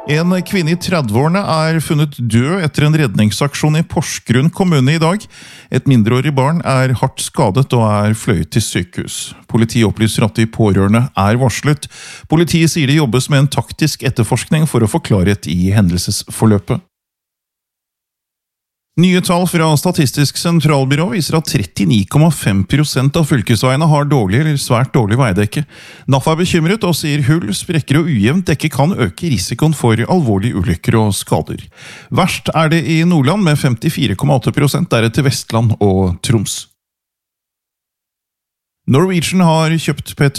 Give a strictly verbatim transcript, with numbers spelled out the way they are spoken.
En kvinne i tredveårene er funnet død etter en redningsaksjon i Porsgrunn kommune i dag. Et mindreårig barn er hardt skadet og er fløyet til sykehus. Politiet opplyser at de pårørende er varslet. Politiet sier det jobbes med en taktisk etterforskning for å få klarhet i hendelsesforløpet. Nye tall fra Statistisk sentralbyrå viser at trettini komma fem prosent av fylkesveiene har dårlig eller svært dårlig veidekke. N A F er bekymret og sier hull, sprekker og ujevnt dekke kan øke risikoen for alvorlige ulykker og skader. Verst er det i Nordland med femtifire komma åtte prosent, deretter Vestland og Troms. Norwegian har kjøpt Peter